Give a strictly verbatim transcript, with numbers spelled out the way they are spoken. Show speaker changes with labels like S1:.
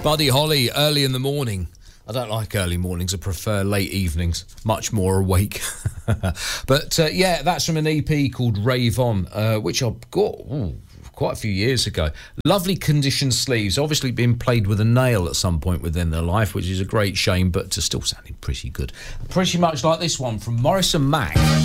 S1: Buddy Holly, Early in the Morning. I don't like early mornings, I prefer late evenings, much more awake. But uh, yeah, that's from an E P called Rave On, uh, which I got ooh, quite a few years ago. Lovely condition sleeves, obviously been played with a nail at some point within their life, which is a great shame, but still sounding pretty good. Pretty much like this one from Morris and Mac.